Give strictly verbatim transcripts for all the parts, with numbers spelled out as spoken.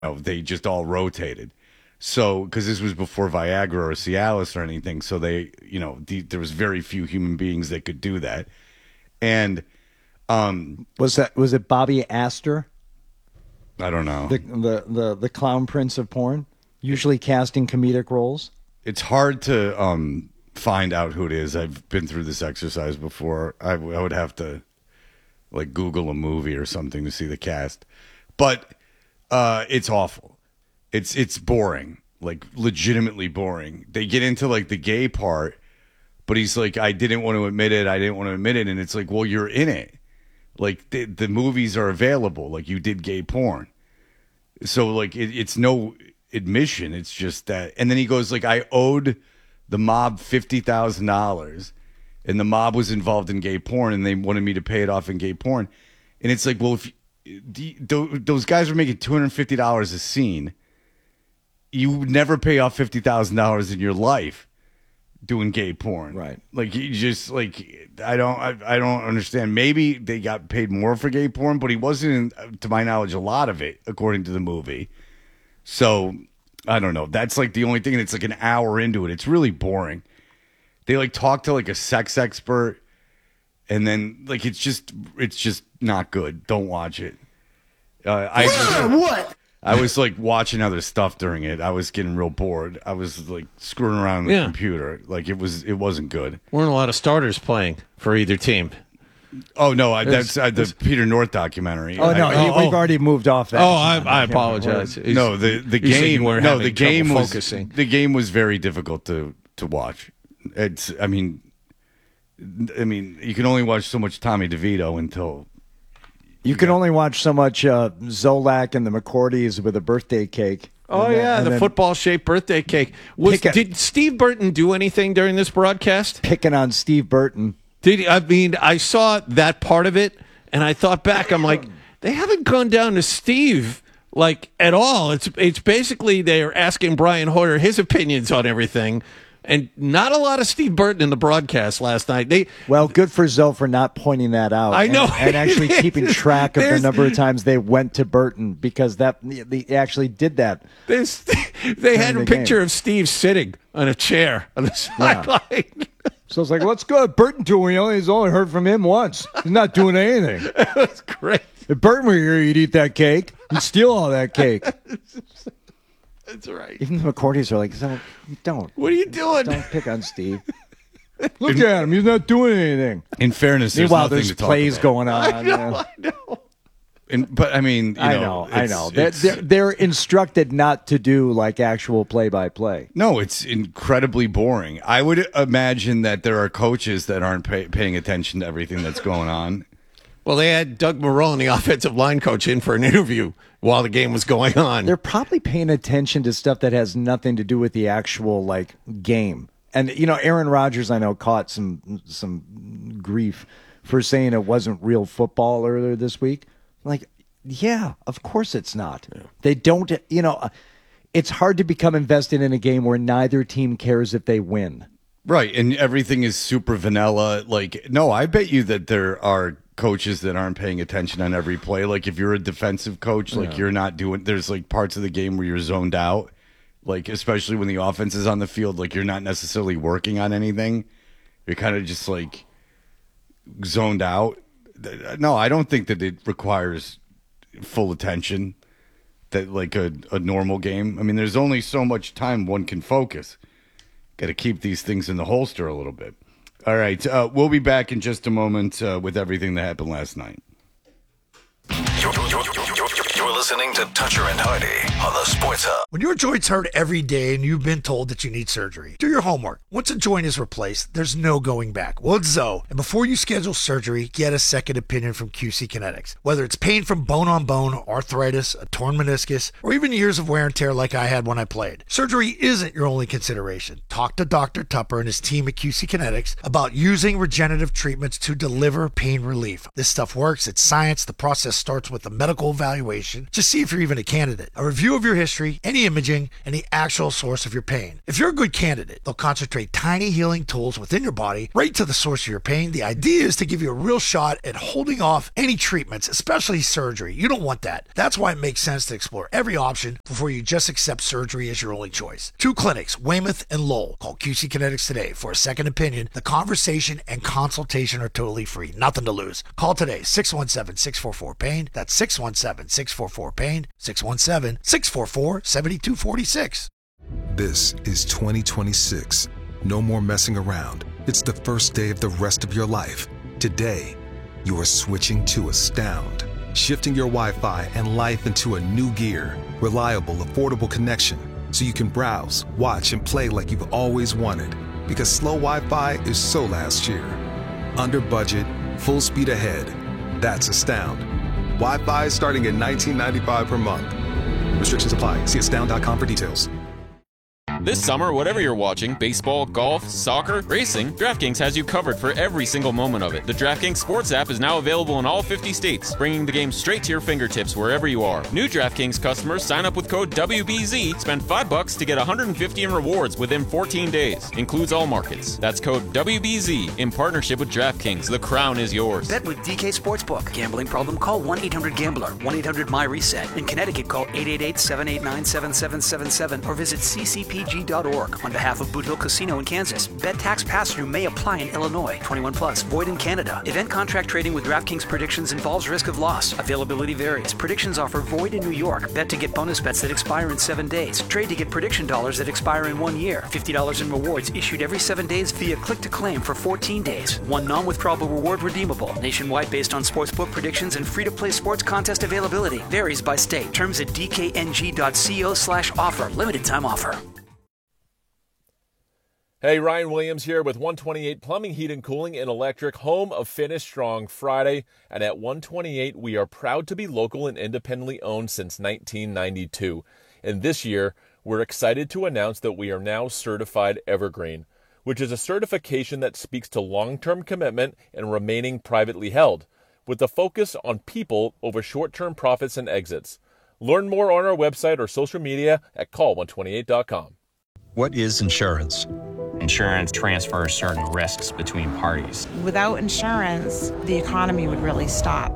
know, they just all rotated. So, because this was before Viagra or Cialis or anything, so they, you know, the, there was very few human beings that could do that. And um, was that was it Bobby Astor? I don't know. The the the, the clown prince of porn, usually casting comedic roles. It's hard to um, find out who it is. I've been through this exercise before. I, w- I would have to like Google a movie or something to see the cast, but uh, it's awful. It's it's boring, like legitimately boring. They get into like the gay part, but he's like, I didn't want to admit it. I didn't want to admit it. And it's like, well, you're in it. Like the, the movies are available. Like you did gay porn. So like it, it's no admission. It's just that. And then he goes like, I owed the mob fifty thousand dollars and the mob was involved in gay porn and they wanted me to pay it off in gay porn. And it's like, well, if the, those guys were making two hundred fifty dollars a scene, you would never pay off fifty thousand dollars in your life doing gay porn. Right. Like, you just, like, I don't I, I don't understand. Maybe they got paid more for gay porn, but he wasn't, in, to my knowledge, a lot of it, according to the movie. So, I don't know. That's, like, the only thing, and it's, like, an hour into it. It's really boring. They, like, talk to, like, a sex expert, and then, like, it's just, it's just not good. Don't watch it. Uh, I just, what? I was like watching other stuff during it. I was getting real bored. I was like screwing around with Yeah. the computer. Like it was, it wasn't good. Weren't a lot of starters playing for either team. Oh no, I, It's- that's uh, the Peter North documentary. Oh no, I, he, oh, we've oh. already moved off that. Oh, I, I apologize. no, the the You said you game. weren't No, having the game trouble was focusing. the game was very difficult to to watch. It's, I mean, I mean, you can only watch so much Tommy DeVito until. You can only watch so much uh, Zolak and the McCourties with a birthday cake. Oh And then- yeah, and the then football-shaped birthday cake. Was Pick a- did Steve Burton do anything during this broadcast? picking on Steve Burton. Did he, I mean, I saw that part of it, and I thought back. I'm like, they haven't gone down to Steve like at all. It's it's basically they are asking Brian Hoyer his opinions on everything, and not a lot of Steve Burton in the broadcast last night. They Well, good for Zoe for not pointing that out. I know. and, and actually keeping track of the There's- number of times they went to Burton because that they actually did that. This, they had a the picture game. of Steve sitting on a chair on the sideline. So it's like, let's go. Burton to him. Only he's only heard from him once. He's not doing anything. That's great. If Burton were here, he'd eat that cake. He'd steal all that cake. That's right. Even the McCourties are like, don't, don't, What are you doing? don't pick on Steve. Look at him. He's not doing anything. In fairness, there's Meanwhile, nothing there's to talk plays about. going on. I know. uh, I know. And, but I mean, you I know, know, I it's- know. They're, it's- they're, they're instructed not to do like actual play-by-play. No, it's incredibly boring. I would imagine that there are coaches that aren't pay, paying attention to everything that's going on. Well, they had Doug Marrone, the offensive line coach, in for an interview while the game was going on. They're probably paying attention to stuff that has nothing to do with the actual like game. And you know, Aaron Rodgers, I know, caught some some grief for saying it wasn't real football earlier this week. Like, yeah, of course it's not. Yeah. They don't. You know, it's hard to become invested in a game where neither team cares if they win. Right, and everything is super vanilla. Like, no, I bet you that there are coaches that aren't paying attention on every play. Like, if you're a defensive coach, like, yeah. you're not doing, there's, like, parts of the game where you're zoned out. Like, especially when the offense is on the field, like, you're not necessarily working on anything. You're kind of just, like, zoned out. No, I don't think that it requires full attention, that, like, a, a normal game. I mean, there's only so much time one can focus. Got to keep these things in the holster a little bit. All right, uh, we'll be back in just a moment uh, with everything that happened last night. You're, you're, you're, you're listening to Toucher and Hardy on the Sports Hub. When your joints hurt every day and you've been told that you need surgery, do your homework. Once a joint is replaced, there's no going back. Well, it's Zoe. And before you schedule surgery, get a second opinion from Q C Kinetics. Whether it's pain from bone on bone, arthritis, a torn meniscus, or even years of wear and tear like I had when I played, surgery isn't your only consideration. Talk to Doctor Tupper and his team at Q C Kinetics about using regenerative treatments to deliver pain relief. This stuff works. It's science. The process starts with a medical evaluation Just see if you're even a candidate. A review of your history, any imaging, and the actual source of your pain. If you're a good candidate, they'll concentrate tiny healing tools within your body right to the source of your pain. The idea is to give you a real shot at holding off any treatments, especially surgery. You don't want that. That's why it makes sense to explore every option before you just accept surgery as your only choice. Two clinics, Weymouth and Lowell. Call Q C Kinetics today for a second opinion. The conversation and consultation are totally free. Nothing to lose. Call today, six one seven, six four four, pain. That's six one seven, six four four, pain. six one seven, six four four, seven two four six. This is twenty twenty-six. No more messing around. It's the first day of the rest of your life. Today, you are switching to Astound, shifting your Wi-Fi and life into a new gear. Reliable, affordable connection, so you can browse, watch, and play like you've always wanted. Because slow Wi-Fi is so last year. Under budget, full speed ahead. That's Astound. Wi-Fi starting at nineteen ninety-five per month. Restrictions apply. See astound dot com for details. This summer, whatever you're watching, baseball, golf, soccer, racing, DraftKings has you covered for every single moment of it. The DraftKings Sports app is now available in all fifty states, bringing the game straight to your fingertips wherever you are. New DraftKings customers sign up with code W B Z, spend five bucks to get one hundred fifty in rewards within fourteen days. Includes all markets. That's code W B Z in partnership with DraftKings. The crown is yours. Bet with D K Sportsbook. Gambling problem? Call one eight hundred gambler, one eight hundred my reset. In Connecticut, call eight eight eight, seven eight nine, seven seven seven seven or visit c c p g dot org. On behalf of Boot Hill Casino in Kansas, bet tax pass-through may apply in Illinois. twenty-one plus, void in Canada. Event contract trading with DraftKings predictions involves risk of loss. Availability varies. Predictions offer void in New York. Bet to get bonus bets that expire in seven days. Trade to get prediction dollars that expire in one year. fifty dollars in rewards issued every seven days via click-to-claim for fourteen days. One non-withdrawable reward redeemable. Nationwide based on sportsbook predictions and free-to-play sports contest availability. Varies by state. Terms at d k n g dot co slash offer. Limited time offer. Hey, Ryan Williams here with one twenty-eight Plumbing, Heat and Cooling and Electric, home of Finish Strong Friday. And at one twenty-eight, we are proud to be local and independently owned since nineteen ninety-two. And this year, we're excited to announce that we are now certified Evergreen, which is a certification that speaks to long-term commitment and remaining privately held, with a focus on people over short-term profits and exits. Learn more on our website or social media at call one twenty-eight dot com. What is insurance? Insurance transfers certain risks between parties. Without insurance, the economy would really stop.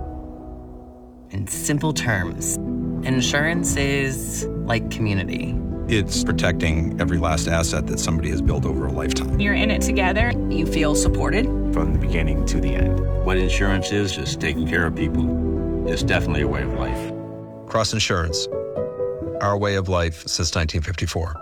In simple terms, insurance is like community. It's protecting every last asset that somebody has built over a lifetime. You're in it together. You feel supported. From the beginning to the end. What insurance is, is taking care of people. It's definitely a way of life. Cross Insurance. Our way of life since nineteen fifty-four.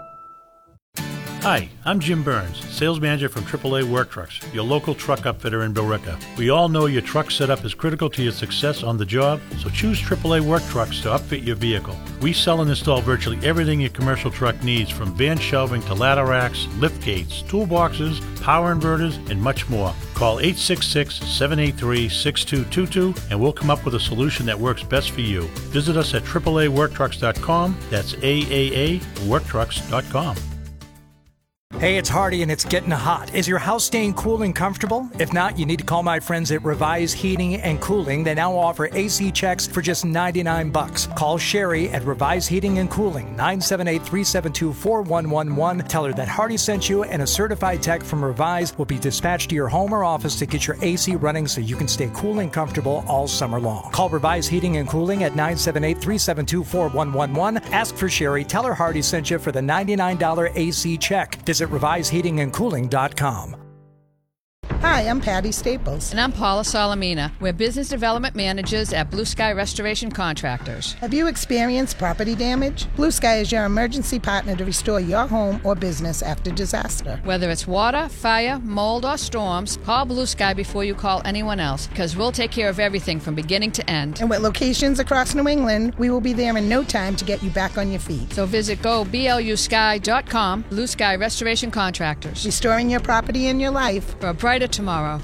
Hi, I'm Jim Burns, sales manager from triple A Work Trucks, your local truck upfitter in Billerica. We all know your truck setup is critical to your success on the job, so choose triple A Work Trucks to upfit your vehicle. We sell and install virtually everything your commercial truck needs, from van shelving to ladder racks, lift gates, toolboxes, power inverters, and much more. Call eight six six, seven eight three, six two two two and we'll come up with a solution that works best for you. Visit us at triple A work trucks dot com. That's A A A work trucks dot com. Hey, it's Hardy and it's getting hot. Is your house staying cool and comfortable? If not, you need to call my friends at Revise Heating and Cooling. They now offer A C checks for just ninety-nine bucks. Call Sherry at Revise Heating and Cooling, nine seven eight, three seven two, four one one one. Tell her that Hardy sent you and a certified tech from Revise will be dispatched to your home or office to get your A C running so you can stay cool and comfortable all summer long. Call Revise Heating and Cooling at nine seven eight, three seven two, four one one one. Ask for Sherry. Tell her Hardy sent you for the ninety-nine dollars A C check. Visit Revise Heating and Cooling dot com. Hi, I'm Patty Staples. And I'm Paula Salamina. We're business development managers at Blue Sky Restoration Contractors. Have you experienced property damage? Blue Sky is your emergency partner to restore your home or business after disaster. Whether it's water, fire, mold, or storms, call Blue Sky before you call anyone else, because we'll take care of everything from beginning to end. And with locations across New England, we will be there in no time to get you back on your feet. So visit go B L U sky dot com, Blue Sky Restoration Contractors. Restoring your property and your life for a brighter tomorrow.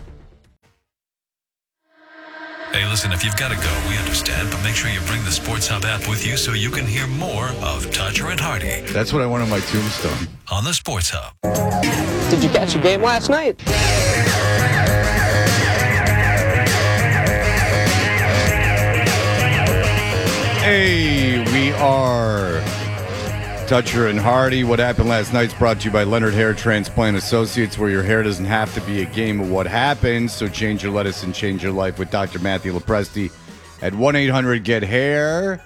Hey, listen, if you've got to go, we understand, but make sure you bring the Sports Hub app with you so you can hear more of Todger and Hardy. That's what I want on my tombstone. On the Sports Hub. Did you catch the game last night? Hey, we are Dutcher and Hardy. What happened last night's brought to you by Leonard Hair Transplant Associates, where your hair doesn't have to be a game of what happens. So change your lettuce and change your life with Doctor Matthew Lopresti at one eight hundred get hair.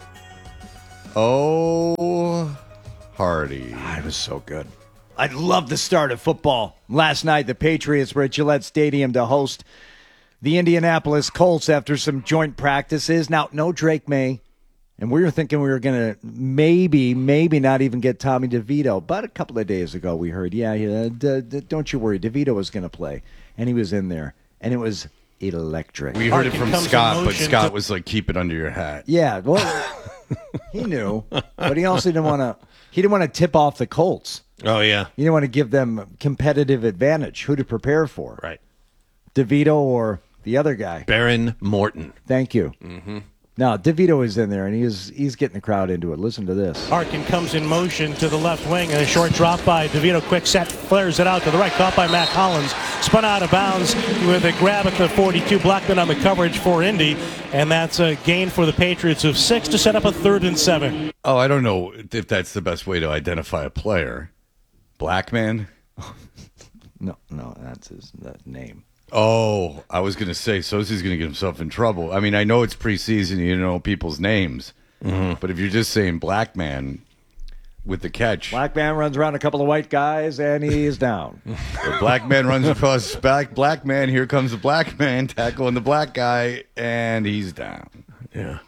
Oh, Hardy. Ah, it was so good. I love the start of football. Last night, the Patriots were at Gillette Stadium to host the Indianapolis Colts after some joint practices. Now, no Drake May. And we were thinking we were going to maybe, maybe not even get Tommy DeVito. But a couple of days ago, we heard, yeah, yeah d- d- don't you worry, DeVito was going to play. And he was in there. And it was electric. We heard it from Scott, but Scott was like, keep it under your hat. Yeah, well, he knew. But he also didn't want to, he didn't want to tip off the Colts. Oh, yeah. You didn't want to give them competitive advantage, who to prepare for. Right. DeVito or the other guy. Baron Morton. Thank you. Mm-hmm. Now, DeVito is in there, and he's he's getting the crowd into it. Listen to this. Arkin comes in motion to the left wing, and a short drop by DeVito. Quick set, flares it out to the right. Caught by Matt Collins. Spun out of bounds with a grab at the forty-two. Blackman on the coverage for Indy, and that's a gain for the Patriots of six to set up a third and seven. Oh, I don't know if that's the best way to identify a player. Blackman? No, no, that's his that name. Oh, I was going to say, Sosie's going to get himself in trouble. I mean, I know it's preseason, you know people's names, mm-hmm. but if you're just saying black man with the catch. Black man runs around a couple of white guys, and he's down. The black man runs across back. Black man, here comes the black man, tackling the black guy, and he's down. Yeah.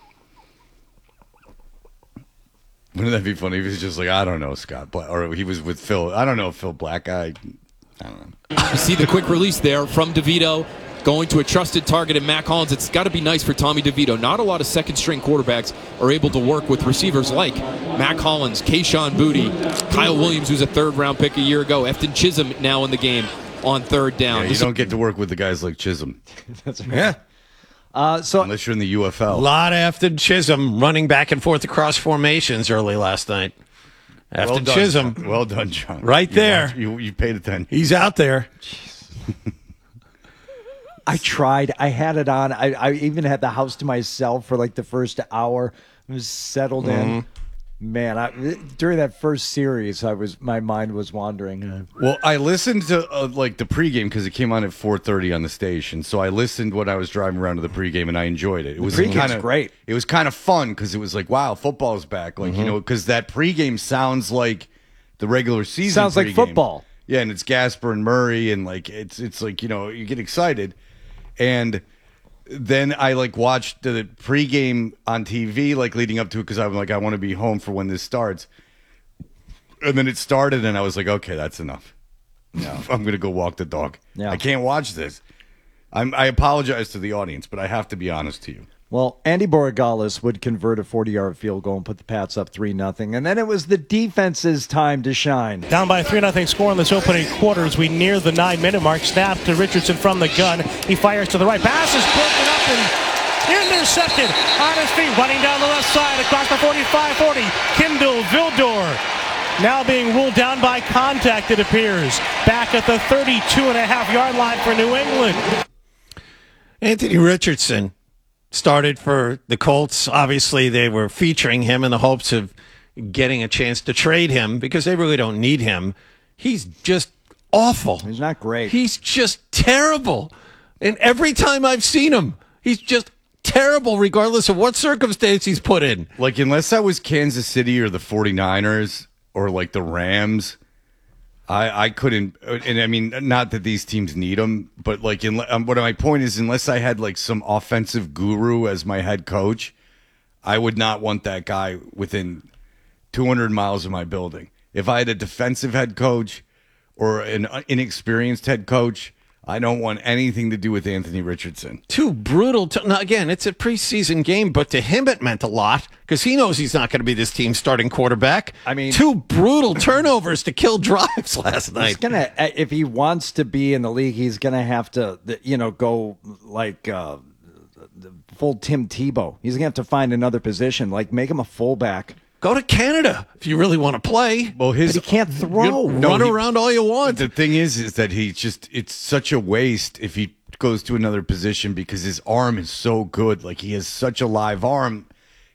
Wouldn't that be funny if he was just like, I don't know, Scott, Black, or he was with Phil. I don't know, Phil Black Guy. I don't know. You see the quick release there from DeVito going to a trusted target in Matt Collins. It's got to be nice for Tommy DeVito. Not a lot of second-string quarterbacks are able to work with receivers like Matt Collins, Kayshon Boutte, Kyle Williams, who's a third-round pick a year ago, Efton Chisholm now in the game on third down. Yeah, you don't get to work with the guys like Chisholm. That's right. Yeah. Uh, so unless you're in the U F L. A lot of Efton Chisholm running back and forth across formations early last night. After well done, Chisholm. John. Well done, John. Right you there. Watched, you, you paid attention. He's out there. I tried. I had it on. I, I even had the house to myself for like the first hour. I was settled Mm-hmm. in. Man, I, during that first series, I was my mind was wandering. Well, I listened to uh, like the pregame because it came on at four thirty on the station. So I listened when I was driving around to the pregame, and I enjoyed it. It was kind of great. It was kind of fun because it was like, wow, football's back. Like mm-hmm. you know, because that pregame sounds like the regular season. Sounds pre-game. like football. Yeah, and it's Gasper and Murray, and like it's it's like you know you get excited, and then I like watched the pregame on T V, like leading up to it, because I'm like, I want to be home for when this starts. And then it started, and I was like, okay, that's enough. No, I'm gonna go walk the dog. Yeah. I can't watch this. I'm, I apologize to the audience, but I have to be honest to you. Well, Andy Borregales would convert a forty-yard field goal and put the Pats up three nothing, and then it was the defense's time to shine. Down by a three nothing score in this opening quarter as we near the nine-minute mark. Snap to Richardson from the gun. He fires to the right. Pass is broken up and intercepted on his feet. Running down the left side across the forty-five forty. Kindle Vildor now being ruled down by contact, it appears. Back at the thirty-two and a half yard line for New England. Anthony Richardson started for the Colts. Obviously, they were featuring him in the hopes of getting a chance to trade him because they really don't need him. He's just awful. He's not great. He's just terrible. And every time I've seen him, he's just terrible regardless of what circumstance he's put in. Like, unless I was Kansas City or the forty-niners or like the Rams, I, I couldn't, and I mean, not that these teams need him, but like, in, um, what my point is, unless I had like some offensive guru as my head coach, I would not want that guy within two hundred miles of my building. If I had a defensive head coach or an inexperienced head coach, I don't want anything to do with Anthony Richardson. Too brutal. To, now, again, it's a preseason game, but to him it meant a lot because he knows he's not going to be this team's starting quarterback. I mean, two brutal turnovers to kill drives last night. He's gonna, if he wants to be in the league, he's gonna have to, you know, go like uh, full Tim Tebow. He's gonna have to find another position, like make him a fullback. Go to Canada if you really want to play. Well, his but he can't throw. No, Run he, around all you want. The thing is, is that he just, it's such a waste if he goes to another position because his arm is so good. Like, he has such a live arm.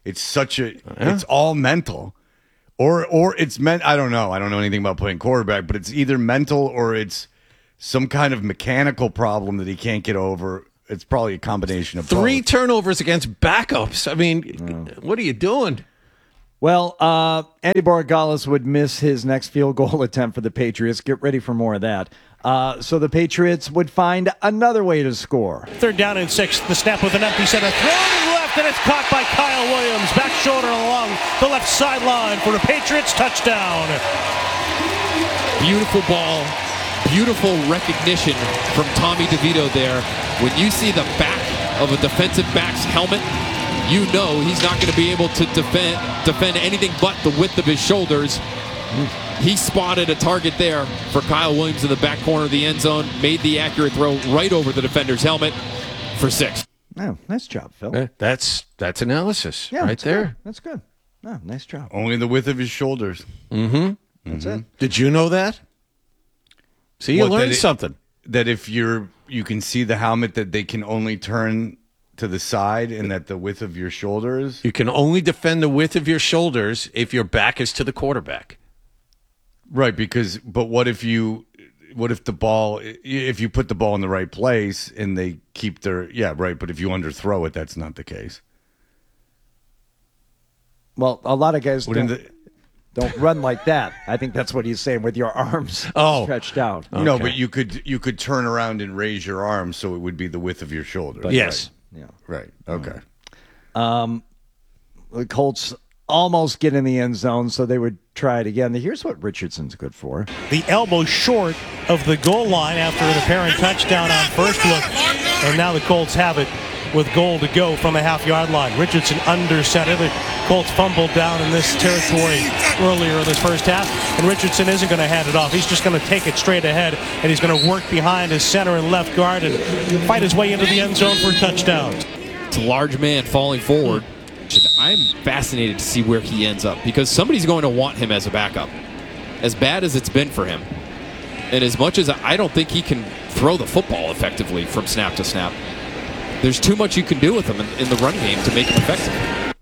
It's such a, yeah. it's all mental. Or or it's meant, I don't know. I don't know anything about playing quarterback, but it's either mental or it's some kind of mechanical problem that he can't get over. It's probably a combination of Three both. turnovers against backups. I mean, yeah. what are you doing? Well, uh, Andy Borregales would miss his next field goal attempt for the Patriots. Get ready for more of that. Uh, so the Patriots would find another way to score. Third down and six. The snap with an empty center. Thrown to the left, and it's caught by Kyle Williams. Back shoulder along the left sideline for a Patriots touchdown. Beautiful ball. Beautiful recognition from Tommy DeVito there. When you see the back of a defensive back's helmet, you know he's not going to be able to defend defend anything but the width of his shoulders. He spotted a target there for Kyle Williams in the back corner of the end zone, made the accurate throw right over the defender's helmet for six. Oh, nice job, Phil. Uh, that's that's analysis yeah, right that's there. Good. That's good. Oh, nice job. Only the width of his shoulders. Mm-hmm. That's mm-hmm. it. Did you know that? See, you What, learned that it, something. That if you're, you can see the helmet, that they can only turn to the side and that the width of your shoulders. You can only defend the width of your shoulders if your back is to the quarterback. Right, because, but what if you, what if the ball, if you put the ball in the right place and they keep their, yeah, right, but if you underthrow it, that's not the case. Well, a lot of guys don't, the, don't run like that. I think that's what he's saying, with your arms oh. stretched out. Okay. No, but you could you could turn around and raise your arms so it would be the width of your shoulder. But yes. Right. Yeah. Right. Okay. Um, the Colts almost get in the end zone, so they would try it again. Here's what Richardson's good for. The elbow short of the goal line after an apparent touchdown on first look. And now the Colts have it with goal to go from the half-yard line. Richardson under center. The Colts fumbled down in this territory earlier in this first half, and Richardson isn't going to hand it off. He's just going to take it straight ahead, and he's going to work behind his center and left guard and fight his way into the end zone for a touchdown. It's a large man falling forward. I'm fascinated to see where he ends up, because somebody's going to want him as a backup. As bad as it's been for him, and as much as I don't think he can throw the football effectively from snap to snap, there's too much you can do with him in, in the run game to make him effective.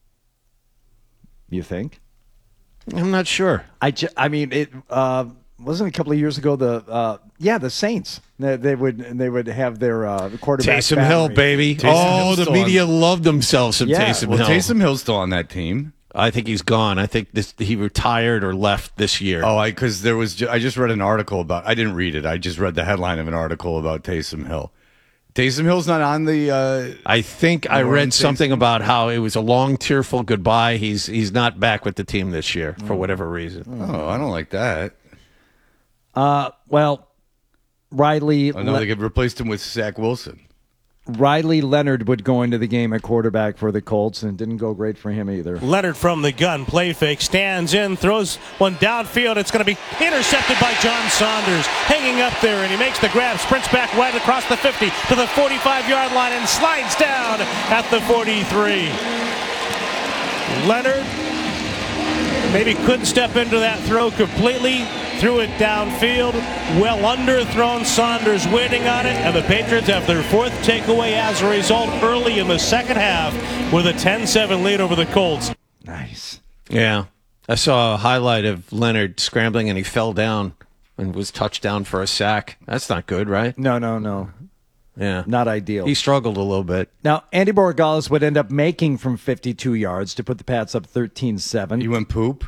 You think? I'm not sure. I, ju- I mean, it uh, wasn't a couple of years ago. The uh, yeah, the Saints. They, they would they would have their uh, quarterback. Taysom Hill, baby. Taysom oh, Hill's the media on. loved themselves some Yeah. Taysom Well, Hill. Taysom Hill's still on that team. I think he's gone. I think this he retired or left this year. Oh, I because there was ju- I just read an article about. I didn't read it. I just read the headline of an article about Taysom Hill. Taysom Hill's not on the. Uh, I think I Warren read Taysom? something about how it was a long, tearful goodbye. He's he's not back with the team this year for whatever reason. oh, I don't like that. Uh, well, Riley. I know Le- they could replaced him with Zach Wilson. Riley Leonard would go into the game at quarterback for the Colts, and it didn't go great for him either. Leonard from the gun, play fake, stands in, throws one downfield. It's going to be intercepted by John Saunders, hanging up there, and he makes the grab, sprints back right across the fifty to the forty-five-yard line, and slides down at the forty-three. Leonard maybe couldn't step into that throw completely. Threw it downfield, well underthrown. Saunders waiting on it, and the Patriots have their fourth takeaway as a result early in the second half with a ten seven lead over the Colts. Nice. Yeah. I saw a highlight of Leonard scrambling and he fell down and was touched down for a sack. That's not good, right? No, no, no. Yeah. Not ideal. He struggled a little bit. Now, Andy Borregales would end up making from fifty-two yards to put the Pats up thirteen seven. You went poop?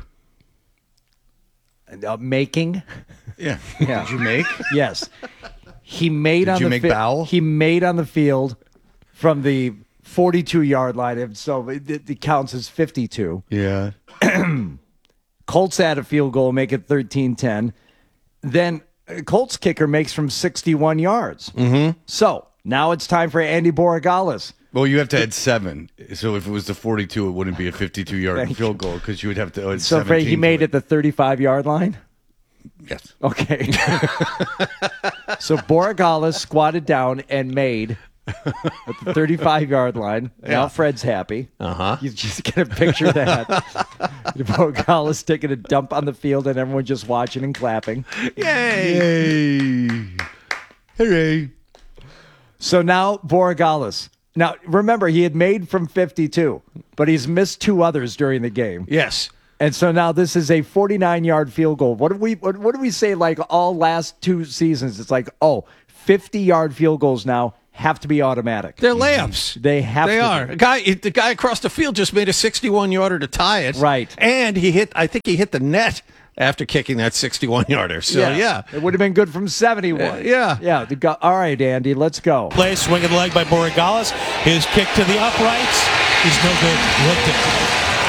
Uh, making? Yeah. Yeah. Did you make? Yes. He made Did on you the make fi- bowel? He made on the field from the forty-two-yard line, and so it, it counts as fifty-two. Yeah. Colts had a field goal, make it thirteen ten. Then uh, Colts kicker makes from sixty-one yards. Mm-hmm. So now it's time for Andy Borregales. Well, you have to add seven. So if it was the forty-two, it wouldn't be a fifty-two-yard Thank field goal because you would have to add So Frey, he seventeen made to it the thirty-five-yard line? Yes. Okay. So Borregales squatted down and made at the thirty-five-yard line. Yeah. Now Fred's happy. Uh-huh. You just get a picture that. Borregales taking a dump on the field and everyone just watching and clapping. Yay! Hooray! So now Borregales Now, remember, he had made from fifty-two, but he's missed two others during the game. Yes. And so now this is a forty-nine-yard field goal. What do we what, what do we say like all last two seasons? It's like, oh, fifty-yard field goals now have to be automatic. They're layups. They have they to are. be. A guy, the guy across the field just made a sixty-one-yarder to tie it. Right. And he hit, I think he hit the net after kicking that sixty-one-yarder. So, yeah. yeah. It would have been good from seventy-one. Uh, yeah. Yeah. The go- all right, Andy, let's go. Play, swing of the leg by Borigalis. His kick to the uprights is no good. Looked it.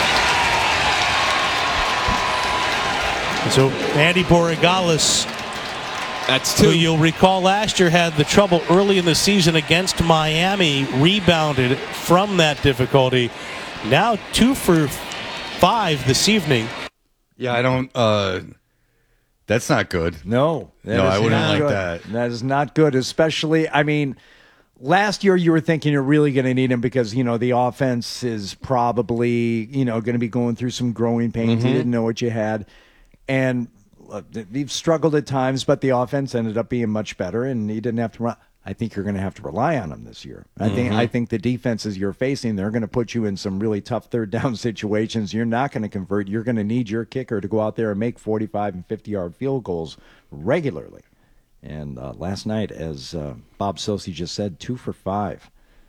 So Andy Borigalis, that's two. Who you'll recall last year had the trouble early in the season against Miami, rebounded from that difficulty. Now two for five this evening. Yeah, I don't. Uh, that's not good. No, that no, is I wouldn't not like good. that. That is not good, especially. I mean, last year you were thinking you're really going to need him because you know the offense is probably you know going to be going through some growing pains. Mm-hmm. You didn't know what you had, and uh, they've struggled at times, but the offense ended up being much better, and he didn't have to run. I think you're going to have to rely on him this year. I think Mm-hmm. I think the defenses you're facing, they're going to put you in some really tough third down situations. You're not going to convert. You're going to need your kicker to go out there and make forty-five and fifty-yard field goals regularly. And uh, last night, as uh, Bob Sosey just said, two for five.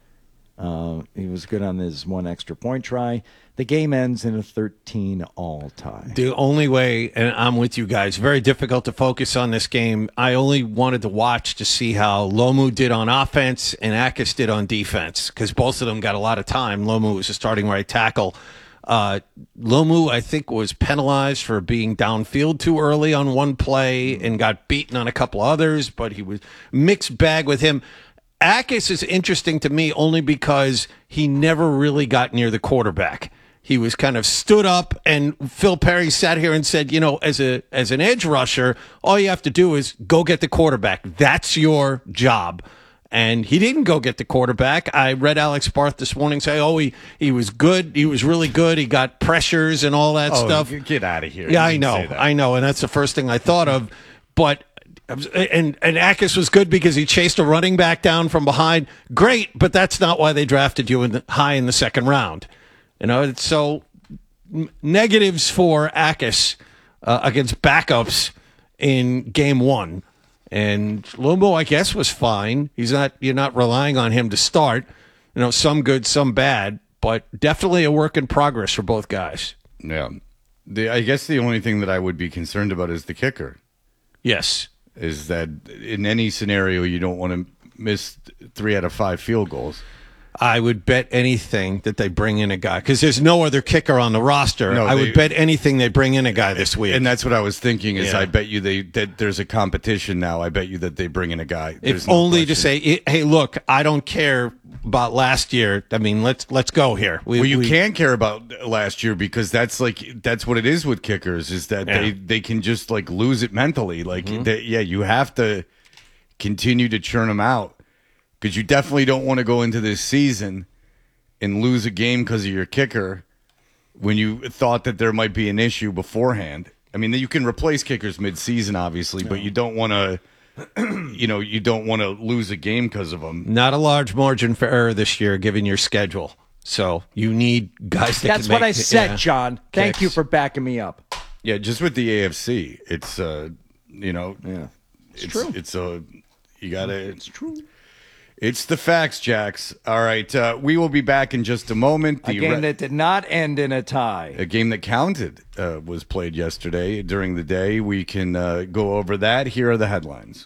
Uh, he was good on his one extra point try. The game ends in a thirteen all tie. The only way, and I'm with you guys, very difficult to focus on this game. I only wanted to watch to see how Lomu did on offense and Akis did on defense because both of them got a lot of time. Lomu was a starting right tackle. Uh, Lomu, I think, was penalized for being downfield too early on one play and got beaten on a couple others, but he was mixed bag with him. Akis is interesting to me only because he never really got near the quarterback. He was kind of stood up, and Phil Perry sat here and said, you know, as a as an edge rusher, all you have to do is go get the quarterback. That's your job. And he didn't go get the quarterback. I read Alex Barth this morning say, oh, he, he was good. He was really good. He got pressures and all that oh, stuff. Get out of here. Yeah, You I didn't know. say that. I know. And that's the first thing I thought of. But And and Akis was good because he chased a running back down from behind. Great, but that's not why they drafted you in the, high in the second round. You know, it's so m- negatives for Akis uh, against backups in game one. And Lomu, I guess, was fine. He's not. You're not relying on him to start. You know, some good, some bad, but definitely a work in progress for both guys. Yeah, the, I guess the only thing that I would be concerned about is the kicker. Yes. Is that in any scenario you don't want to miss three out of five field goals. I would bet anything that they bring in a guy because there's no other kicker on the roster. No, I they, would bet anything they bring in a guy this week. And that's what I was thinking is Yeah. I bet you they that there's a competition now. I bet you that they bring in a guy. There's If no only to question. say, hey, look, I don't care about last year. I mean, let's let's go here. We, well, you we- can care about last year because that's like that's what it is with kickers is that Yeah. they they can just like lose it mentally. Like Mhm. they, yeah, you have to continue to churn them out because you definitely don't want to go into this season and lose a game because of your kicker when you thought that there might be an issue beforehand. I mean, you can replace kickers mid-season, obviously, but you don't want to, you know, you don't want to lose a game because of them. Not a large margin for error this year, given your schedule. So you need guys that That's can what make, I said, yeah, John. Thank kicks. you for backing me up. Yeah, just with the A F C, it's uh, you know, yeah, it's true. It's a you gotta. It's true. It's the facts, Jax. All right, uh, we will be back in just a moment. A The game re- that did not end in a tie. A game that counted uh, was played yesterday during the day. We can uh, go over that. Here are the headlines.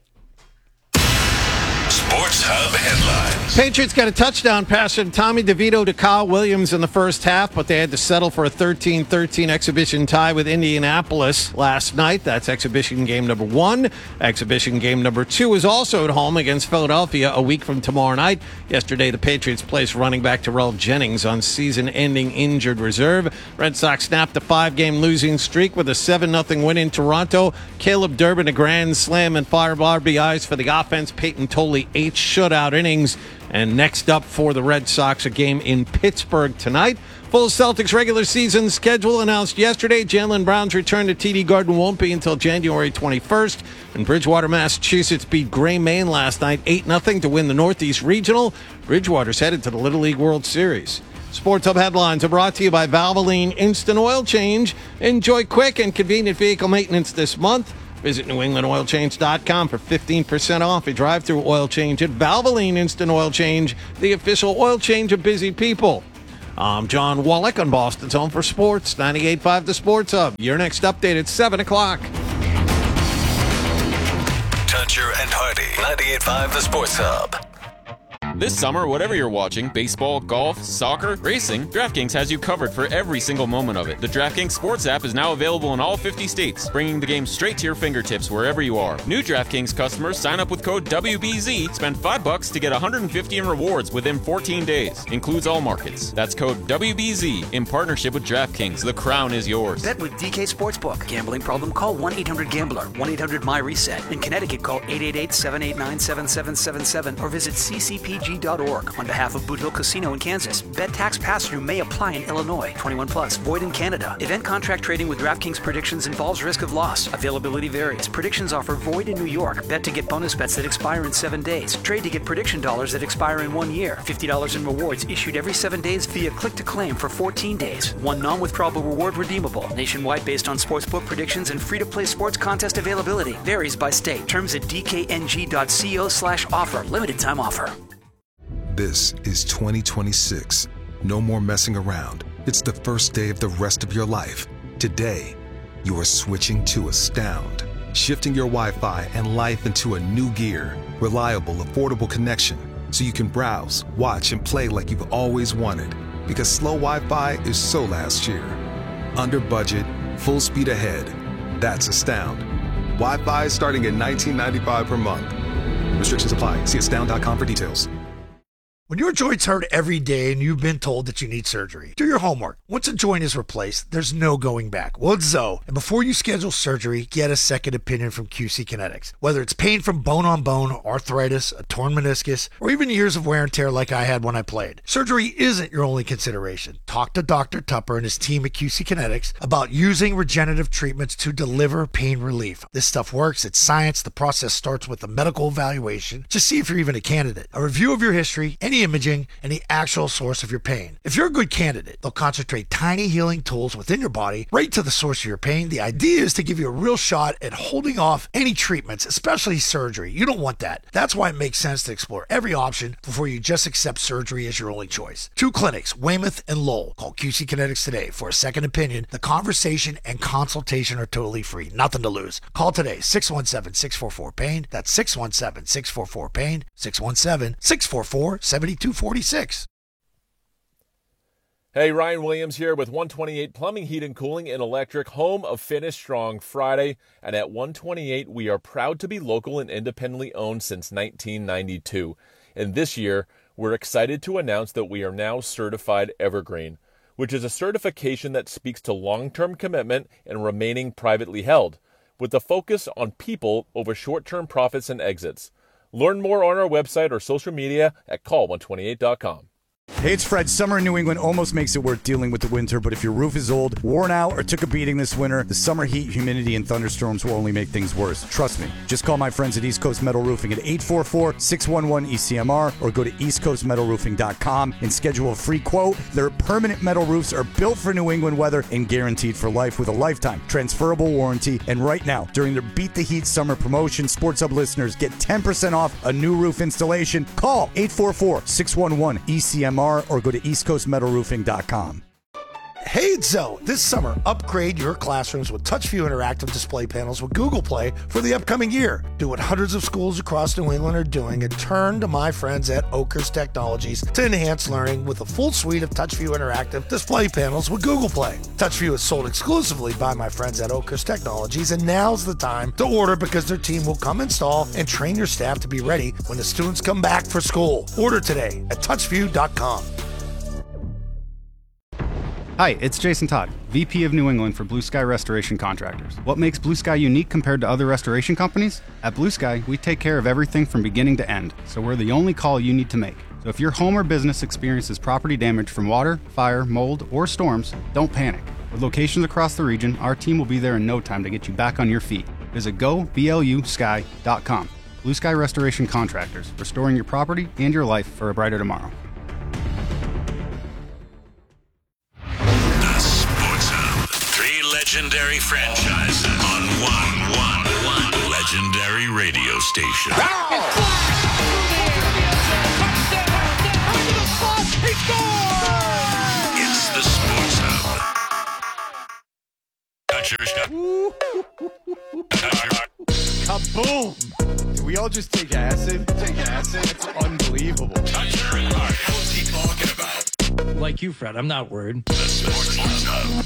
Sports Hub headlines. Patriots got a touchdown pass from Tommy DeVito to Kyle Williams in the first half, but they had to settle for a thirteen thirteen exhibition tie with Indianapolis last night. That's exhibition game number one. Exhibition game number two is also at home against Philadelphia a week from tomorrow night. Yesterday, the Patriots placed running back Terrell Jennings on season-ending injured reserve. Red Sox snapped a five-game losing streak with a seven nothing win in Toronto. Caleb Durbin a grand slam and five R B Is for the offense. Peyton Tolley eight shutout innings. And next up for the Red Sox, a game in Pittsburgh tonight. Full Celtics regular season schedule announced yesterday. Jaylen Brown's return to T D Garden won't be until January twenty-first. And Bridgewater, Massachusetts beat Gray, Maine last night eight nothing to win the Northeast Regional. Bridgewater's headed to the Little League World Series. Sports Hub headlines are brought to you by Valvoline Instant Oil Change. Enjoy quick and convenient vehicle maintenance this month. Visit New England Oil Change dot com for fifteen percent off a drive-through oil change at Valvoline Instant Oil Change, the official oil change of busy people. I'm John Wallach on Boston's Home for Sports, ninety-eight point five The Sports Hub. Your next update at seven o'clock. Toucher and Hardy, ninety-eight point five The Sports Hub. This summer, whatever you're watching, baseball, golf, soccer, racing, DraftKings has you covered for every single moment of it. The DraftKings Sports app is now available in all fifty states, bringing the game straight to your fingertips wherever you are. New DraftKings customers sign up with code W B Z, spend five bucks to get one hundred fifty in rewards within fourteen days. Includes all markets. That's code W B Z in partnership with DraftKings. The crown is yours. Bet with D K Sportsbook. Gambling problem? Call one eight hundred gambler, one eight hundred my reset. In Connecticut, call eight eight eight, seven eight nine, seven seven seven seven or visit C C P G dot org. On behalf of Boot Hill Casino in Kansas, bet tax pass-through may apply in Illinois. twenty-one plus, void in Canada. Event contract trading with DraftKings predictions involves risk of loss. Availability varies. Predictions offer void in New York. Bet to get bonus bets that expire in seven days. Trade to get prediction dollars that expire in one year. fifty dollars in rewards issued every seven days via click-to-claim for fourteen days. One non-withdrawable reward redeemable. Nationwide based on sportsbook predictions and free-to-play sports contest availability. Varies by state. Terms at d k n g dot co slash offer. Limited time offer. This is twenty twenty-six. No more messing around. It's the first day of the rest of your life. Today, you are switching to Astound, shifting your Wi-Fi and life into a new gear. Reliable, affordable connection, so you can browse, watch, and play like you've always wanted. Because slow Wi-Fi is so last year. Under budget, full speed ahead. That's Astound. Wi-Fi starting at nineteen ninety-five per month. Restrictions apply. See astound dot com for details. When your joints hurt every day and you've been told that you need surgery, do your homework. Once a joint is replaced, there's no going back. Well, it's Zoe. And before you schedule surgery, get a second opinion from Q C Kinetics. Whether it's pain from bone on bone, arthritis, a torn meniscus, or even years of wear and tear like I had when I played, surgery isn't your only consideration. Talk to Doctor Tupper and his team at Q C Kinetics about using regenerative treatments to deliver pain relief. This stuff works. It's science. The process starts with a medical evaluation. Just see if you're even a candidate. A review of your history, any imaging, and the actual source of your pain. If you're a good candidate, they'll concentrate tiny healing tools within your body right to the source of your pain. The idea is to give you a real shot at holding off any treatments, especially surgery. You don't want that. That's why it makes sense to explore every option before you just accept surgery as your only choice. Two clinics, Weymouth and Lowell. Call Q C Kinetics today for a second opinion. The conversation and consultation are totally free. Nothing to lose. Call today, six one seven, six four four, pain. That's six one seven, six four four, pain. six one seven, six four four, seven two four six. Hey, Ryan Williams here with one twenty-eight Plumbing, Heat and Cooling and Electric, home of Finish Strong Friday. And at one twenty-eight, we are proud to be local and independently owned since nineteen ninety-two. And this year, we're excited to announce that we are now certified Evergreen, which is a certification that speaks to long-term commitment and remaining privately held, with a focus on people over short-term profits and exits. Learn more on our website or social media at call one twenty-eight dot com. Hey, it's Fred. Summer in New England almost makes it worth dealing with the winter, but if your roof is old, worn out, or took a beating this winter, the summer heat, humidity, and thunderstorms will only make things worse. Trust me. Just call my friends at East Coast Metal Roofing at eight four four, six one one, E C M R or go to east coast metal roofing dot com and schedule a free quote. Their permanent metal roofs are built for New England weather and guaranteed for life with a lifetime transferable warranty. And right now, during their Beat the Heat summer promotion, Sports Hub listeners get ten percent off a new roof installation. Call eight four four, six one one, E C M R or go to east coast metal roofing dot com. Hey, it's Zoe. This summer, upgrade your classrooms with TouchView interactive display panels with Google Play for the upcoming year. Do what hundreds of schools across New England are doing and turn to my friends at Oakers Technologies to enhance learning with a full suite of TouchView interactive display panels with Google Play. TouchView is sold exclusively by my friends at Oakers Technologies, and now's the time to order because their team will come install and train your staff to be ready when the students come back for school. Order today at touch view dot com. Hi, it's Jason Todd, V P of New England for Blue Sky Restoration Contractors. What makes Blue Sky unique compared to other restoration companies? At Blue Sky, we take care of everything from beginning to end, so we're the only call you need to make. So if your home or business experiences property damage from water, fire, mold, or storms, don't panic. With locations across the region, our team will be there in no time to get you back on your feet. Visit go blu sky dot com. Blue Sky Restoration Contractors, restoring your property and your life for a brighter tomorrow. The Sports Hub. Three legendary franchises on one, one, one legendary radio station. It's the Sports Hub. Touch your stuff. Touch your... Kaboom! Did we all just take acid? Take acid? It's unbelievable. Touch your heart. What's he talking about? Like you, Fred. I'm not worried. The Sports Hub.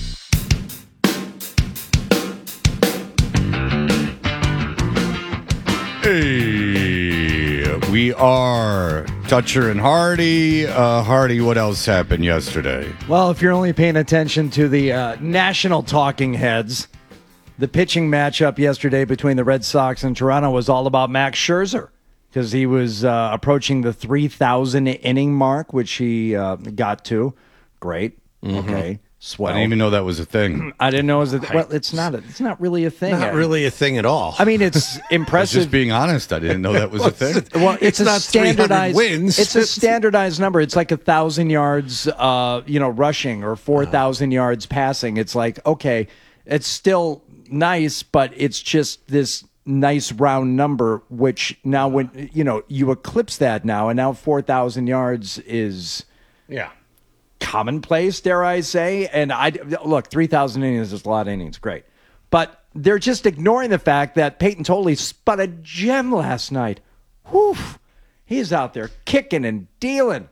Hey, we are Toucher and Hardy. Uh, Hardy, what else happened yesterday? Well, if you're only paying attention to the uh, national talking heads, the pitching matchup yesterday between the Red Sox and Toronto was all about Max Scherzer because he was uh, approaching the three thousand inning mark, which he uh, got to. Great. Mm-hmm. Okay. Swell. I didn't even know that was a thing. I didn't know it was a th- well, it's not. A, it's not really a thing. Not really a thing at all. I mean, it's impressive. I was just being honest. I didn't know that was a thing. Well, it's, it's a not standardized wins. It's a standardized number. It's like a thousand yards, uh, you know, rushing or four thousand yards passing. It's like okay, it's still nice, but it's just this nice round number. Which now, when you know, you eclipse that now, and now four thousand yards is yeah. commonplace, dare I say. And I look, three thousand innings is a lot of innings, great, but they're just ignoring the fact that Peyton Tolley spun a gem last night. Whew, he's out there kicking and dealing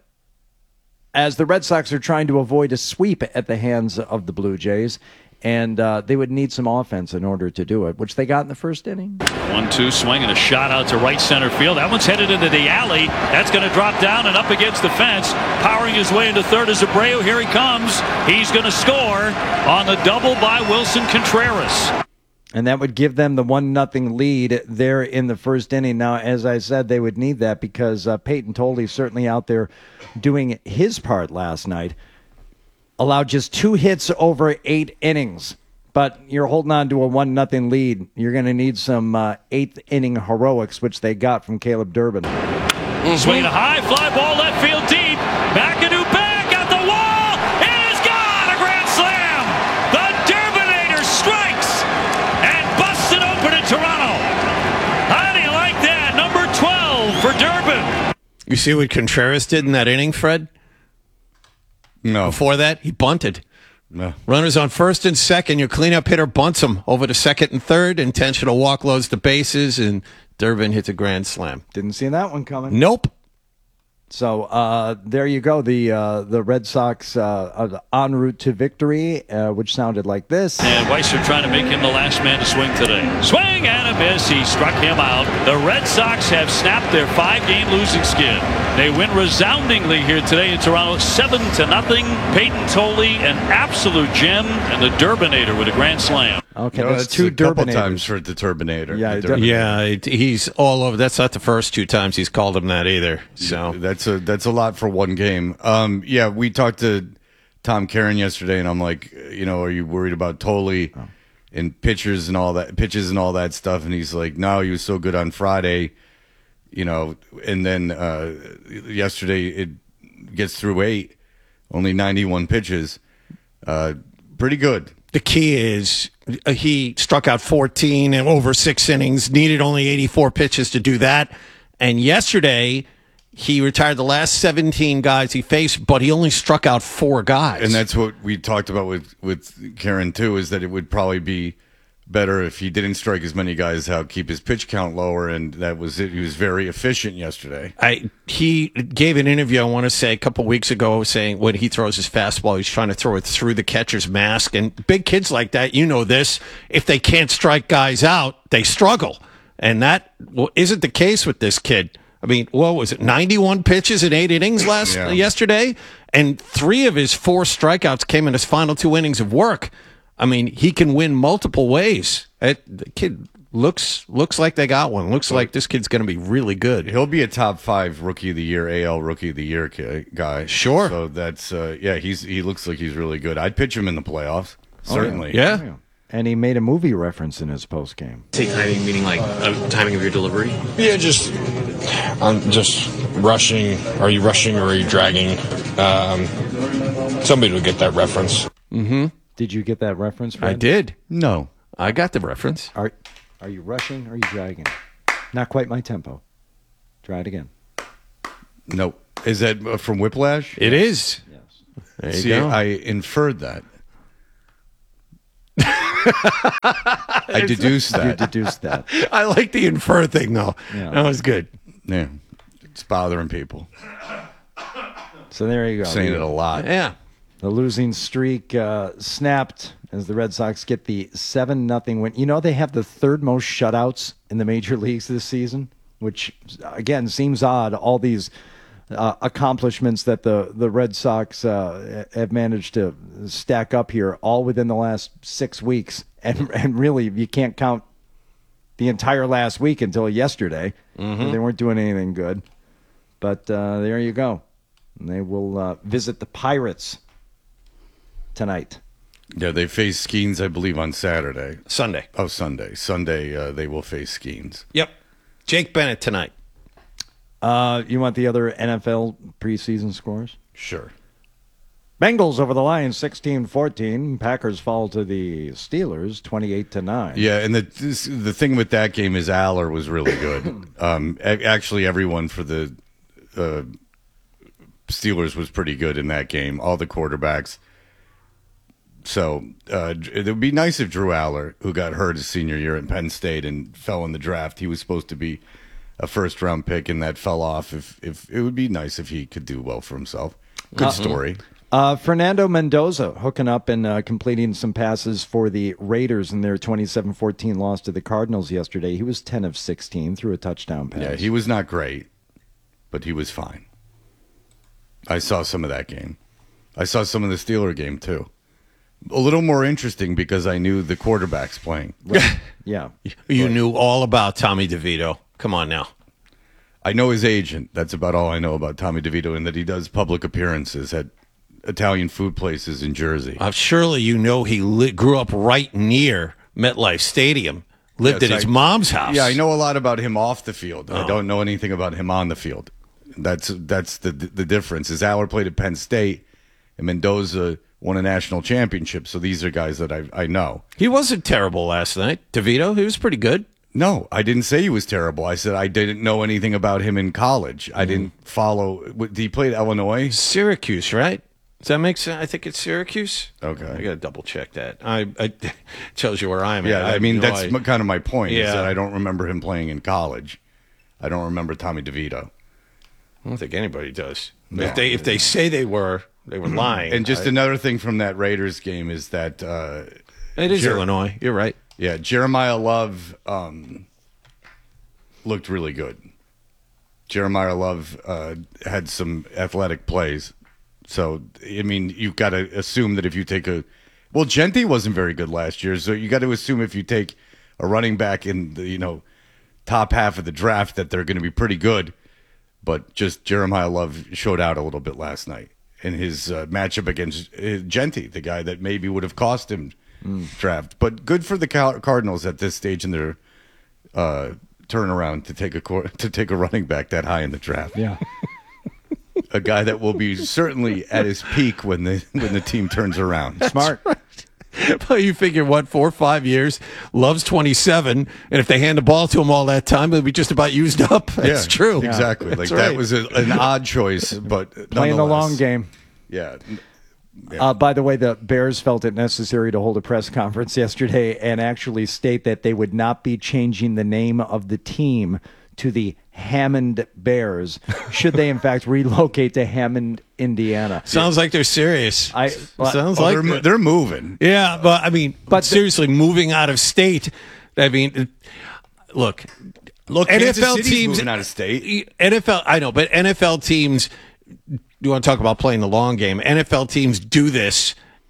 as the Red Sox are trying to avoid a sweep at the hands of the Blue Jays, and uh, they would need some offense in order to do it, which they got in the first inning. one two swing and a shot out to right center field. That one's headed into the alley. That's going to drop down and up against the fence. Powering his way into third is Abreu. Here he comes. He's going to score on the double by Wilson Contreras. And that would give them the one nothing lead there in the first inning. Now, as I said, they would need that because uh, Peyton Tolley certainly out there doing his part last night. Allowed just two hits over eight innings. But you're holding on to a one nothing lead. You're going to need some uh, eighth inning heroics, which they got from Caleb Durbin. Mm-hmm. Swinging a high fly ball left field deep. McAdoo back at the wall. It is gone. A grand slam. The Durbinator strikes and busts it open in Toronto. How do you like that? Number twelve for Durbin. You see what Contreras did in that inning, Fred? No. Before that, he bunted. No. Runners on first and second. Your cleanup hitter bunts him over to second and third. Intentional walk loads the bases, and Durbin hits a grand slam. Didn't see that one coming. Nope. So uh, there you go. The uh, the Red Sox uh, are en route to victory, uh, which sounded like this. And Weisser trying to make him the last man to swing today. Swing and a miss. He struck him out. The Red Sox have snapped their five-game losing skid. They win resoundingly here today in Toronto, seven to nothing. Peyton Tolley, an absolute gem, and the Durbinator with a grand slam. Okay, No, that's that's two a couple Durbinators. times for the Turbinator. Yeah, The Dur- Turbinator. Yeah, it, he's all over. That's not the first two times he's called him that either. So that's a that's a lot for one game. Um, yeah, we talked to Tom Caron yesterday, and I'm like, you know, are you worried about Tolley Oh. and pitchers and all that pitches and all that stuff? And he's like, no, he was so good on Friday, you know. And then uh, yesterday it gets through eight, only ninety-one pitches, uh, pretty good. the key is uh, he struck out fourteen and over six innings, needed only eighty-four pitches to do that. And yesterday, he retired the last seventeen guys he faced, but he only struck out four guys. And that's what we talked about with, with Caron, too, is that it would probably be better if he didn't strike as many guys out, keep his pitch count lower, and that was it. He was very efficient yesterday. I he gave an interview, I want to say, a couple weeks ago, saying when he throws his fastball, he's trying to throw it through the catcher's mask. And big kids like that, you know this, if they can't strike guys out, they struggle. And that well, isn't the case with this kid. I mean, what was it, ninety-one pitches in eight innings last Yeah. yesterday? And three of his four strikeouts came in his final two innings of work. I mean, he can win multiple ways. It, the kid, Looks looks like they got one. Looks like this kid's going to be really good. He'll be a top five rookie of the year, A L rookie of the year ki- guy. Sure. So that's uh, yeah. He's he looks like he's really good. I'd pitch him in the playoffs. Certainly. Oh, yeah. yeah. And he made a movie reference in his post game. Take timing, meaning like uh, timing of your delivery. Yeah, just I'm just rushing. Are you rushing or are you dragging? Um, somebody would get that reference. Mm-hmm. Did you get that reference? Fred? I did. No, I got the reference. Are Are you rushing or are you dragging? Not quite my tempo. Try it again. Nope. Is that uh, from Whiplash? It is. Yes. There you See, go. I inferred that. I deduced that. You deduced that. I like the infer thing, though. Yeah. That was good. Yeah. It's bothering people. So there you go. Saying it a lot. Yeah. The losing streak uh, snapped as the Red Sox get the seven nothing win. You know, they have the third most shutouts in the major leagues this season, which, again, seems odd. All these uh, accomplishments that the, the Red Sox uh, have managed to stack up here all within the last six weeks. And, and really, you can't count the entire last week until yesterday. Mm-hmm. They weren't doing anything good. But uh, there you go. And they will uh, visit the Pirates tonight. Yeah, they face Skeens, I believe, on Saturday. Sunday. Oh, Sunday. Sunday, uh, they will face Skeens. Yep. Jake Bennett tonight. Uh, you want the other N F L preseason scores? Sure. Bengals over the Lions sixteen fourteen. Packers fall to the Steelers twenty-eight to nine. Yeah, and the this, the thing with that game is Aller was really good. um, a- actually, everyone for the uh, Steelers was pretty good in that game. All the quarterbacks. So uh, it would be nice if Drew Aller, who got hurt his senior year at Penn State and fell in the draft, he was supposed to be a first round pick, and that fell off. If if it would be nice if he could do well for himself. Good Uh-huh. story. Uh, Fernando Mendoza hooking up and uh, completing some passes for the Raiders in their twenty-seven fourteen loss to the Cardinals yesterday. He was ten of sixteen, threw a touchdown pass. Yeah, he was not great, but he was fine. I saw some of that game. I saw some of the Steeler game too. A little more interesting because I knew the quarterbacks playing. Right. Yeah. You but, knew all about Tommy DeVito. Come on now. I know his agent. That's about all I know about Tommy DeVito, and that he does public appearances at Italian food places in Jersey. Uh, surely you know he li- grew up right near MetLife Stadium, lived yes, at his I, mom's house. Yeah, I know a lot about him off the field. Oh. I don't know anything about him on the field. That's that's the the difference. Is Aller played at Penn State, and Mendoza won a national championship. So these are guys that I I know. He wasn't terrible last night. DeVito, he was pretty good. No, I didn't say he was terrible. I said I didn't know anything about him in college. I mm. didn't follow. He played at Illinois? Syracuse, right? Does that make sense? I think it's Syracuse. Okay. I got to double check that. I, I tells you where I'm at. Yeah, I, I mean, no that's idea. kind of my point, yeah. is that I don't remember him playing in college. I don't remember Tommy DeVito. I don't think anybody does. No. If they if they say they were, they were lying. And just I, another thing from that Raiders game is that uh, it is Jer- Illinois. You're right. Yeah, Jeremiah Love um, looked really good. Jeremiah Love uh, had some athletic plays. So, I mean, you've got to assume that if you take a – well, Genti wasn't very good last year, so you got to assume if you take a running back in the, you know, top half of the draft that they're going to be pretty good. But just Jeremiah Love showed out a little bit last night in his uh, matchup against uh, Genti, the guy that maybe would have cost him mm. draft. But good for the Cardinals at this stage in their uh, turnaround to take a to take a running back that high in the draft. Yeah. A guy that will be certainly at his peak when the when the team turns around. Smart. Right. Well, you figure what, four or five years, Love's twenty-seven, and if they hand the ball to him all that time, it'll be just about used up. That's yeah, true. Exactly. That's like right. that was a, an odd choice, but playing the long game. Yeah. yeah. Uh, by the way, the Bears felt it necessary to hold a press conference yesterday and actually state that they would not be changing the name of the team to the Hammond Bears, should they in fact relocate to Hammond, Indiana. Sounds like they're serious. I well, sounds oh, like they're, they're moving. Yeah, but I mean, but seriously, the, moving out of state. I mean, look, look, N F L Kansas City's teams moving out of state. N F L, I know, but N F L teams. You want to talk about playing the long game? N F L teams do this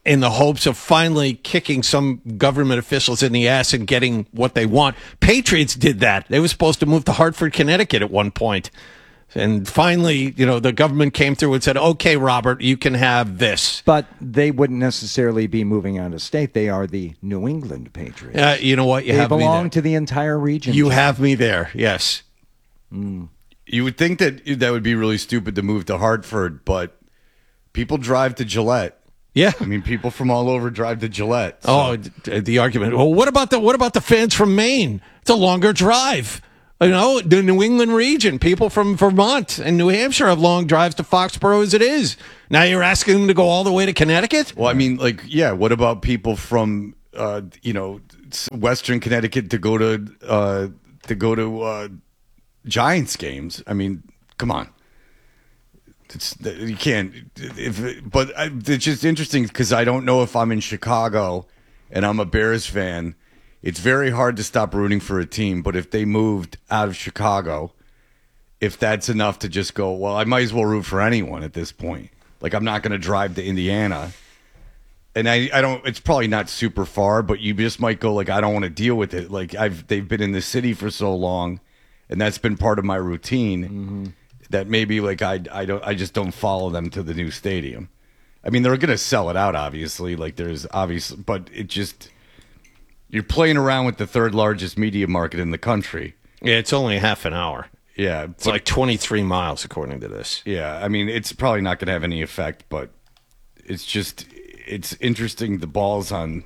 in the hopes of finally kicking some government officials in the ass and getting what they want. Patriots did that. They were supposed to move to Hartford, Connecticut at one point. And finally, you know, the government came through and said, okay, Robert, you can have this. But they wouldn't necessarily be moving out of state. They are the New England Patriots. Uh, you know what? You they have belong me there. to the entire region. You have me there, yes. Mm. You would think that that would be really stupid to move to Hartford, but people drive to Gillette. Yeah. I mean, people from all over drive to Gillette. So. Oh, d- the argument. Well, what about the what about the fans from Maine? It's a longer drive. You know, the New England region, people from Vermont and New Hampshire have long drives to Foxborough as it is. Now you're asking them to go all the way to Connecticut? Well, I mean, like, yeah, what about people from, uh, you know, Western Connecticut to go to uh, to go to uh, Giants games? I mean, come on. It's, you can't. If, but I, it's just interesting because I don't know if I'm in Chicago and I'm a Bears fan. It's very hard to stop rooting for a team, but if they moved out of Chicago, if that's enough to just go, well, I might as well root for anyone at this point. Like, I'm not going to drive to Indiana. And I, I don't, it's probably not super far, but you just might go, like, I don't want to deal with it. Like, I've, they've been in the city for so long, and that's been part of my routine mm-hmm. that maybe, like, I, I don't, I just don't follow them to the new stadium. I mean, they're going to sell it out, obviously. Like, there's obviously, but it just, you're playing around with the third largest media market in the country. Yeah, it's only half an hour. Yeah. It's but, like twenty-three miles, according to this. Yeah, I mean, it's probably not going to have any effect, but it's just, it's interesting the balls on,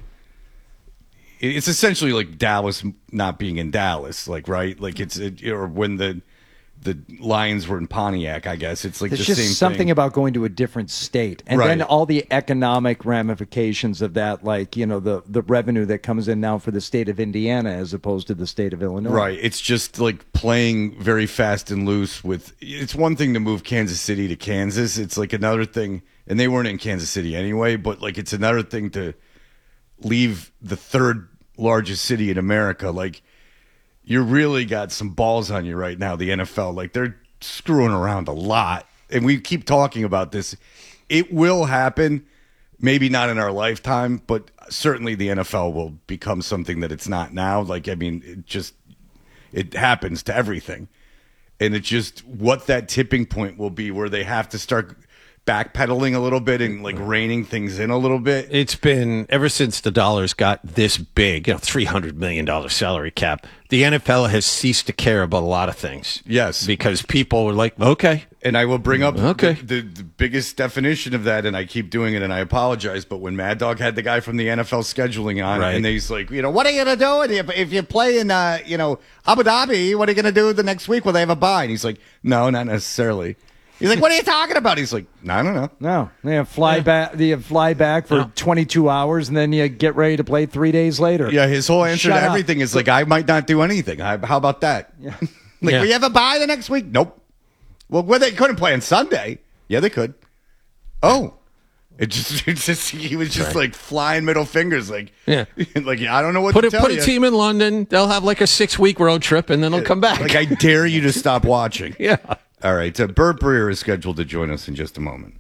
it's essentially like Dallas not being in Dallas, like, right? Like, it's, it, or when the, the Lions were in Pontiac, I guess. It's like There's the just same something thing. about going to a different state. And right. then all the economic ramifications of that, like, you know, the, the revenue that comes in now for the state of Indiana as opposed to the state of Illinois. Right. It's just like playing very fast and loose with, it's one thing to move Kansas City to Kansas. It's like another thing, and they weren't in Kansas City anyway, but like it's another thing to leave the third largest city in America. Like, you really got some balls on you right now, the N F L. Like, they're screwing around a lot. And we keep talking about this. It will happen, maybe not in our lifetime, but certainly the N F L will become something that it's not now. Like, I mean, it just, it happens to everything. And it's just what that tipping point will be where they have to start backpedaling a little bit and like reining things in a little bit. It's been ever since the dollars got this big, you know, three hundred million dollars salary cap. The N F L has ceased to care about a lot of things. Yes, because people were like, okay. And I will bring up okay. the, the, the biggest definition of that, and I keep doing it, and I apologize. But when Mad Dog had the guy from the N F L scheduling on, right. and he's like, you know, what are you gonna do if, if you play in, uh, you know, Abu Dhabi? What are you gonna do the next week? Will they have a bye? And he's like, no, not necessarily. He's like, what are you talking about? He's like, no, I don't know. No, you fly yeah. back. You fly back for no. twenty-two hours, and then you get ready to play three days later. Yeah, his whole answer Shut to up. everything is like, I might not do anything. I, how about that? Yeah. like, yeah. will you have a bye the next week? Nope. Well, well, they couldn't play on Sunday. Yeah, they could. Oh, it just, it just he was just right. like flying middle fingers, like, yeah, like I don't know what put to a, tell put you. a team in London. They'll have like a six week road trip, and then they'll come back. Like, I dare you to stop watching. Yeah. All right. So Bert Breer is scheduled to join us in just a moment.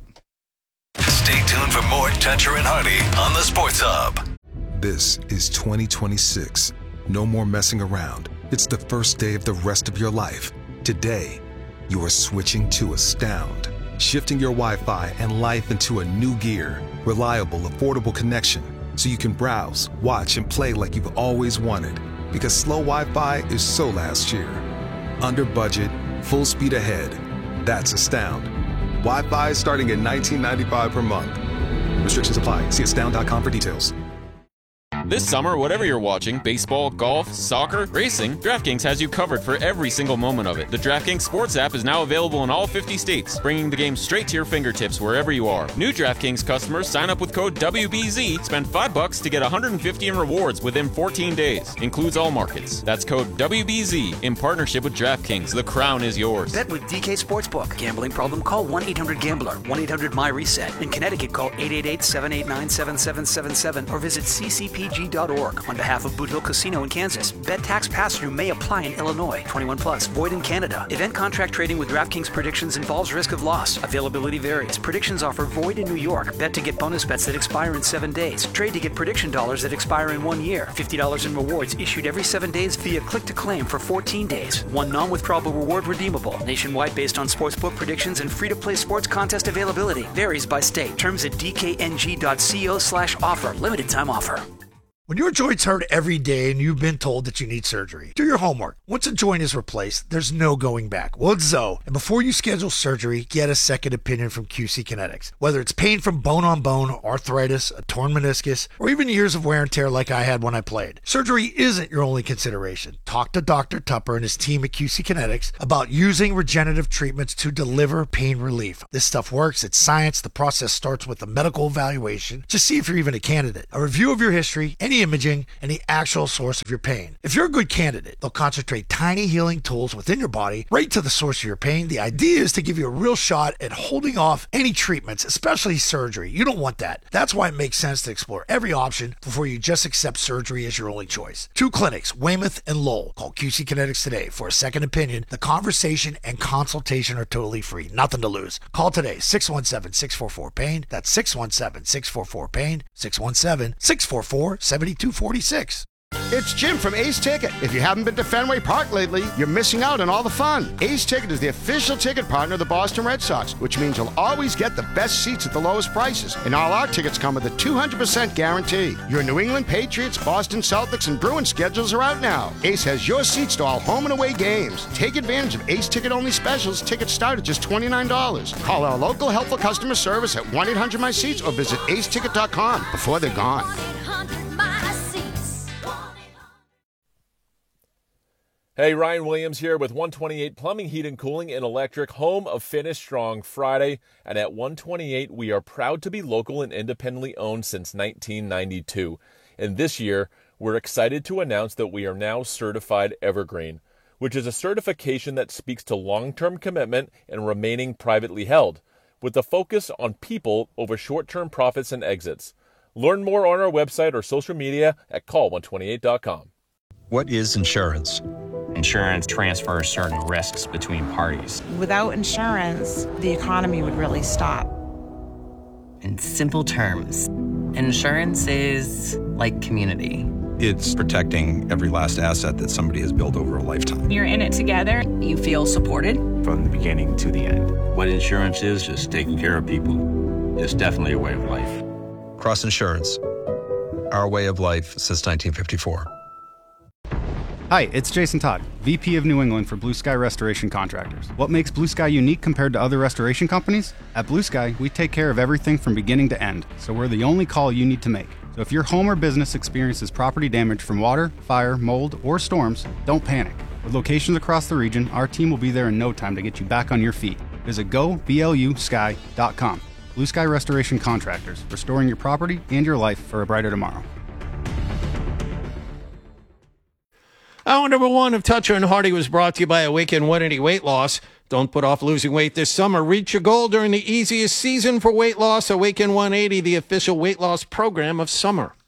Stay tuned for more Toucher and Hardy on the Sports Hub. This is twenty twenty-six. No more messing around. It's the first day of the rest of your life. Today, you are switching to Astound, shifting your Wi-Fi and life into a new gear. Reliable, affordable connection, so you can browse, watch, and play like you've always wanted. Because slow Wi-Fi is so last year. Under budget, full speed ahead. That's Astound. Wi-Fi is starting at nineteen ninety-five per month. Restrictions apply. See astound dot com for details. This summer, whatever you're watching, baseball, golf, soccer, racing, DraftKings has you covered for every single moment of it. The DraftKings Sports app is now available in all fifty states, bringing the game straight to your fingertips wherever you are. New DraftKings customers sign up with code W B Z, spend five bucks to get one hundred fifty in rewards within fourteen days. Includes all markets. That's code W B Z in partnership with DraftKings. The crown is yours. Bet with D K Sportsbook. Gambling problem? Call one eight hundred gambler. one eight hundred my reset. In Connecticut, call eight eight eight, seven eight nine, seven seven seven seven or visit c c p g G dot org. On behalf of Boot Hill Casino in Kansas, bet tax pass-through may apply in Illinois. twenty-one plus, void in Canada. Event contract trading with DraftKings predictions involves risk of loss. Availability varies. Predictions offer void in New York. Bet to get bonus bets that expire in seven days. Trade to get prediction dollars that expire in one year. fifty dollars in rewards issued every seven days via click to claim for fourteen days. One non-withdrawable reward redeemable. Nationwide based on sportsbook predictions and free-to-play sports contest availability. Varies by state. Terms at d k n g dot co slash offer. Limited time offer. When your joints hurt every day and you've been told that you need surgery, do your homework. Once a joint is replaced, there's no going back. Well, it's Zoe. And before you schedule surgery, get a second opinion from Q C Kinetics. Whether it's pain from bone-on-bone, arthritis, a torn meniscus, or even years of wear and tear like I had when I played, surgery isn't your only consideration. Talk to Doctor Tupper and his team at Q C Kinetics about using regenerative treatments to deliver pain relief. This stuff works. It's science. The process starts with a medical evaluation. Just see if you're even a candidate. A review of your history, any imaging, and the actual source of your pain. If you're a good candidate, they'll concentrate tiny healing tools within your body right to the source of your pain. The idea is to give you a real shot at holding off any treatments, especially surgery. You don't want that. That's why it makes sense to explore every option before you just accept surgery as your only choice. Two clinics, Weymouth and Lowell. Call Q C Kinetics today for a second opinion. The conversation and consultation are totally free. Nothing to lose. Call today, six one seven, six four four, pain. That's six one seven, six four four, pain. six one seven, six four four, seven two four six. It's Jim from Ace Ticket. If you haven't been to Fenway Park lately, you're missing out on all the fun. Ace Ticket is the official ticket partner of the Boston Red Sox, which means you'll always get the best seats at the lowest prices. And all our tickets come with a two hundred percent guarantee. Your New England Patriots, Boston Celtics, and Bruins schedules are out now. Ace has your seats to all home and away games. Take advantage of Ace Ticket-only specials. Tickets start at just twenty-nine dollars. Call our local helpful customer service at one eight hundred my seats or visit ace ticket dot com before they're gone. Hey, Ryan Williams here with one twenty-eight Plumbing, Heat and Cooling and Electric, home of Finish Strong Friday. And at one twenty-eight, we are proud to be local and independently owned since nineteen ninety-two. And this year, we're excited to announce that we are now certified Evergreen, which is a certification that speaks to long-term commitment and remaining privately held, with a focus on people over short-term profits and exits. Learn more on our website or social media at call one twenty-eight dot com. What is insurance? Insurance transfers certain risks between parties. Without insurance, the economy would really stop. In simple terms, insurance is like community. It's protecting every last asset that somebody has built over a lifetime. You're in it together. You feel supported from the beginning to the end. What insurance is, is taking care of people. It's definitely a way of life. Cross Insurance, our way of life since nineteen fifty-four. Hi, it's Jason Todd, V P of New England for Blue Sky Restoration Contractors. What makes Blue Sky unique compared to other restoration companies? At Blue Sky, we take care of everything from beginning to end, so we're the only call you need to make. So if your home or business experiences property damage from water, fire, mold, or storms, don't panic. With locations across the region, our team will be there in no time to get you back on your feet. Visit go blu sky dot com. Blue Sky Restoration Contractors, restoring your property and your life for a brighter tomorrow. Hour number one of Toucher and Hardy was brought to you by Awaken one eighty Weight Loss. Don't put off losing weight this summer. Reach your goal during the easiest season for weight loss. Awaken one eighty, the official weight loss program of summer.